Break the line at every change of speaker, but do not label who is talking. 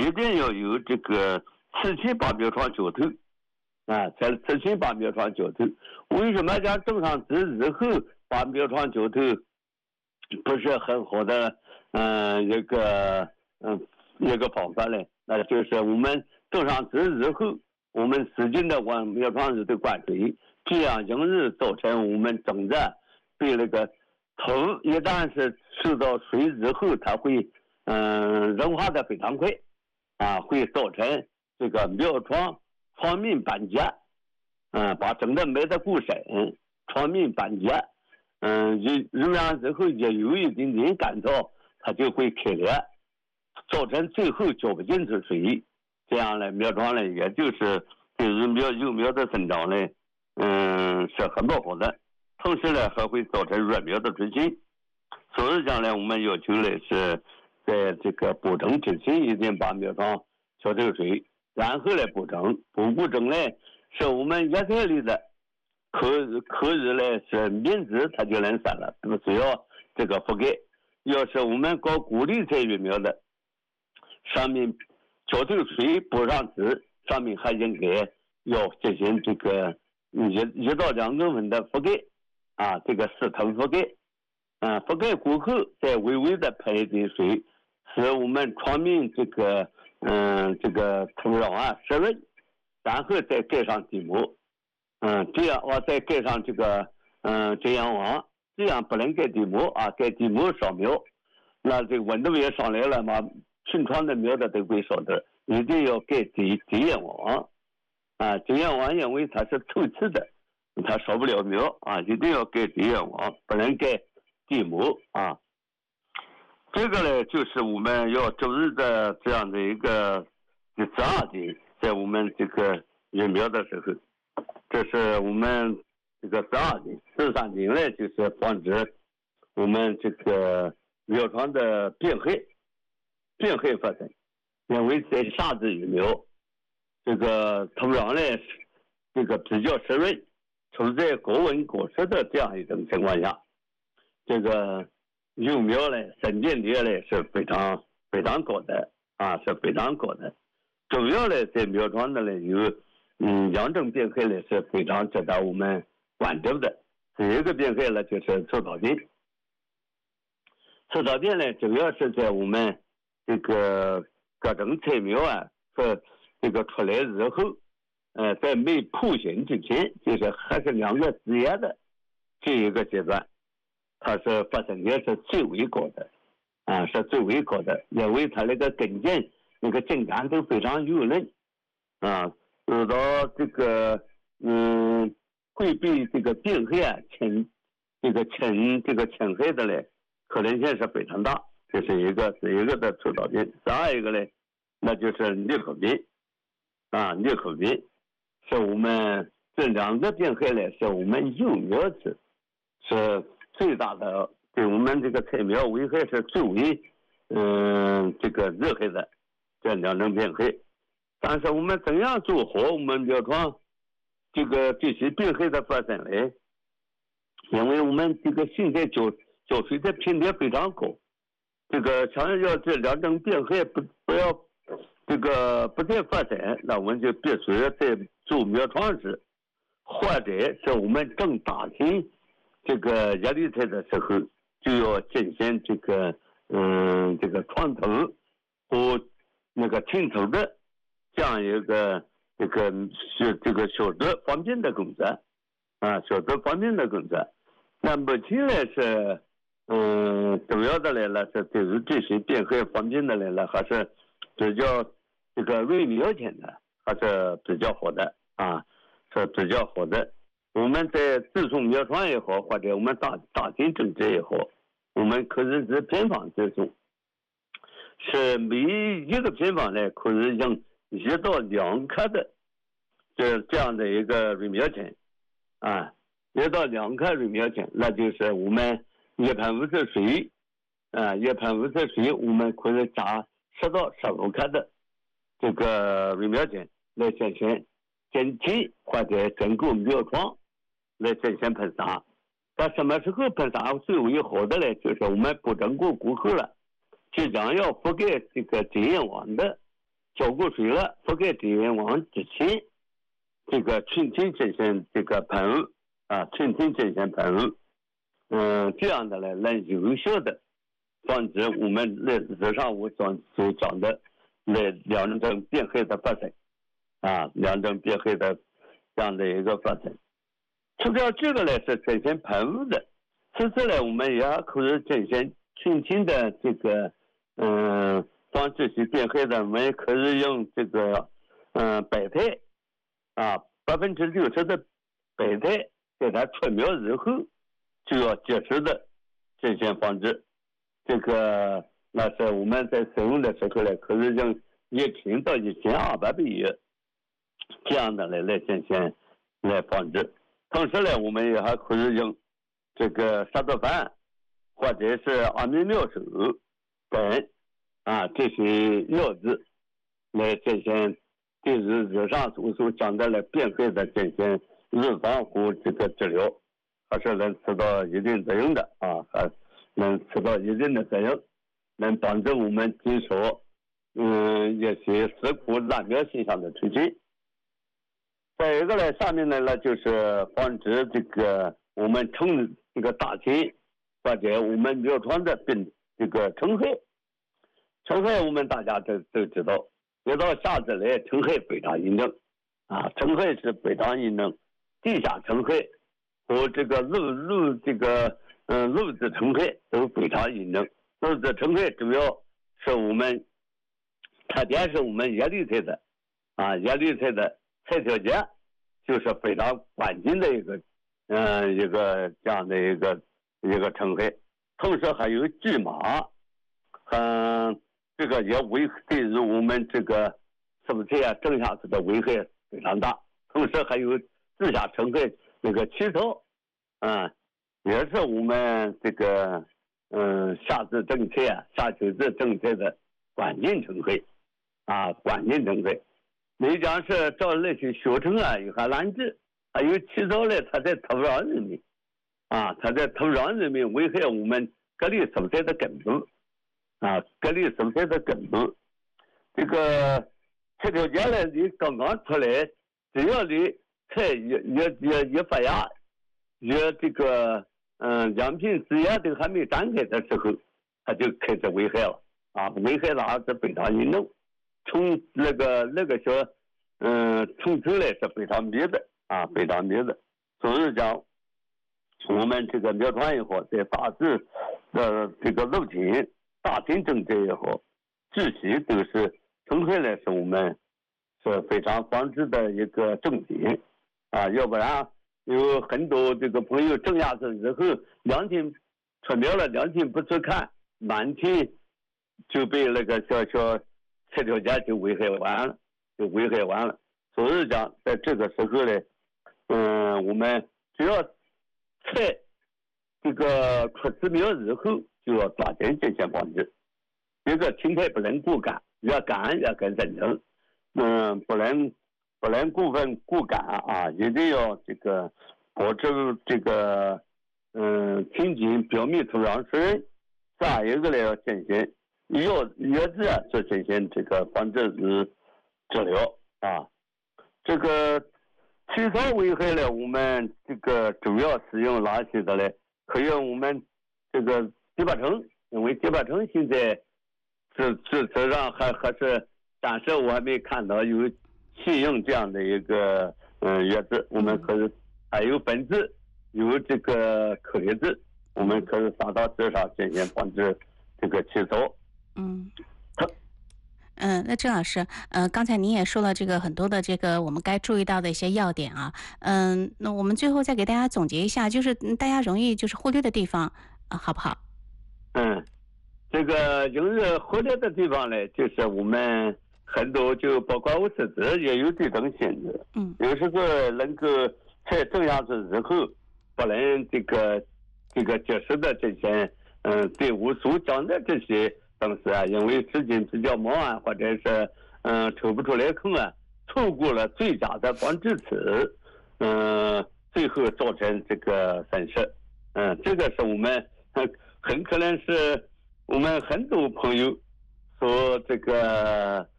一定要有这个刺青把苗床浇透啊，才刺青把苗床浇透。为什么讲种上植日后把苗床浇透不是很好的一个方法呢？那就是我们种上植日后，我们使劲的往苗床上的灌水，这样容易造成我们种子被那个土一旦是受到水之后，它会融化的非常快啊，会造成这个苗床床面板结，把整个埋得够深，床面板结，揉上之后也有一点点干燥，它就会开裂，造成最后浇不进去水，这样呢苗床呢也就是对于幼苗的生长呢，是很不好的，同时呢还会造成弱苗的出现。所以讲呢，我们要求呢是在这个补种之前一定把苗床浇透水，然后来补种。补种呢是我们叶菜类的，可以呢是名字它就能散了，只要这个覆盖。要是我们搞谷类菜育苗的，上面浇透水补上籽，上面还应该要进行这个1到2公分的覆盖啊，这个石头覆盖。覆盖过后再微微的喷一点水，使我们床面这个土壤啊湿润，然后再盖上地膜，这样再盖上这个遮阳网，这样不能盖地膜啊，盖地膜烧苗，那这个温度也上来了嘛，顺床的苗的都会烧的，一定要盖遮阳网啊，遮阳网因为它是透气的，它烧不了苗啊，一定要盖遮阳网，不能盖地膜啊。这个呢就是我们要注意的这样的一个第12点，在我们这个育苗的时候，这是我们这个12点。13点呢就是防止我们这个苗床的病害发生，因为在夏季育苗，这个土壤呢这个比较湿润，处在高温高湿的这样一种情况下，这个幼苗呢生长率呢是非常非常高的啊，是非常高的。主要呢在苗床的呢有2种病害呢是非常值得我们关注的。第一个病害呢就是臭草病。臭草病呢主要是在我们这个各种菜苗啊和这个出来之后，在没铺形之前，就是还是2个枝叶的这一个阶段，它是发生率是最为高的啊，是最为高的，因为它那个根茎那个茎干都非常幼嫩啊，直到这个会被这个病害啊侵害的嘞，可能性是非常大。这是一个的臭草病。第二一个呢，那就是疟口病啊，疟口病是我们这2个病害呢，是我们幼苗是最大的，对我们这个菜苗危害是最为这个热害的这2种病害。但是我们怎样做好我们苗床这些病害的发生呢？因为我们这个现在浇水的频率非常高，这个想要这2种病害不要这个不再发生，那我们就必须在做苗床时，或者是我们正打进这个叶绿菜的时候，就要进行这个床头和那个停头的这样一个消毒方面的工作啊，消毒方面的工作。那目前呢是主要的来了是对于这些病害方面的来了，还是比较这个瑞苗前的，还是比较好的啊，是比较好的。我们在自种苗床也好，或者我们大型种植也好，我们可以是平方自种，是每一个平方呢可以用1到2克的这样的一个瑞苗钱啊，1到2克瑞苗钱，那就是我们1盆污水水啊，1盆污水水我们可以加10到15克的这个瑞苗钱来进行整体或者整个苗床来进行喷洒。在什么时候喷洒最为好的呢？就是我们补种过后了，即将要覆盖这个遮阳网的浇过水了，覆盖点往之前，这个春天进行这个喷雾啊，春天进行喷雾，这样的呢能有效的防止我们日常我所讲的那两种病害的发生啊，两种病害的这样的一个发生。除了这个呢是进行喷雾的，其次呢我们也可以进行春天的这个防这些病害的，我们可以用这个白菜啊，60%的白菜在它出苗以后就要及时的进行防治。这个那是我们在使用的时候呢，可以用1000到1200倍液这样的来进行来防治。同时呢，我们也还可以用这个沙多酚或者是阿米妙手等啊这些药剂来进行对日上所讲的了病害的进行预防和这个治疗，还是能起到一定作用的啊，还能起到一定的作用，能帮助我们减少一些事故染苗现象的出现。再一个呢，下面呢就是防止这个我们虫这个大芹或者我们苗床的病这个虫害。虫害我们大家都知道，一到夏至来，虫害非常严重啊，虫害是非常严重，地下虫害和这个肉质虫害都非常严重。肉质虫害主要是我们特点是我们叶绿菜的啊，叶绿菜的菜条节就是非常关键的一个这样的一个虫害。同时还有荠麻，这个也对于我们这个蔬菜啊种下去的危害非常大。同时还有地下虫害那个起草也是我们这个夏至种菜啊、夏秋至种菜的关键虫害啊，关键虫害。你讲是照那些小虫啊，有还拦制，还有起草呢，它在土壤里面啊，它在土壤里面危害我们各类蔬菜的根部啊，各类蔬菜的根部。这个菜条节呢，你刚刚出来，只要你菜一发芽，这个两片枝叶都还没展开的时候，它就开始危害了啊，危害了是非常严重。从那个小虫子来是非常密的啊，非常密的。所以讲，我们这个苗床也好，在大致这个路径大庭种植也好，这些都是虫害来是我们是非常防治的一个重点啊，要不然有很多这个朋友种下去之后，2天出苗了，2天不去看，满天就被那个小菜条节就危害完了，所以讲，在这个时候呢，我们只要菜这个出枝苗以后，就要抓紧进行防治。这个青菜不能过干，越干越更认真。不能过分过干啊，一定要这个保持这个清净表面土壤水。再一个呢，要进行药剂啊，就进行这个防治与治疗啊。这个起草危害呢，我们这个主要使用哪些的呢？可以用我们这个鸡巴虫，因为鸡巴虫现在这上还是暂时我还没看到有弃用这样的一个药剂，我们可以还有本质有这个颗粒质，我们可以撒到枝上进行防治这个起草。
那郑老师，刚才您也说了这个很多的这个我们该注意到的一些要点啊，那我们最后再给大家总结一下，就是大家容易就是忽略的地方好不好？
这个容易忽略的地方呢，就是我们很多就包括我自己也有这种限制，有时候能够菜种下去之后，不能这个及时的进行对我所讲的这些东西啊，因为时间比较忙啊，或者是抽不出来空啊，错过了最佳的防治词，最后造成这个损失。这个是我们很可能是我们很多朋友所这个